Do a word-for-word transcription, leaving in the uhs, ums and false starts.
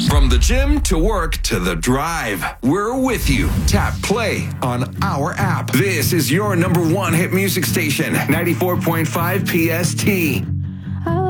From the gym to work to the drive, we're with you. Tap play on our app. This is your number one hit music station, ninety-four point five P S T.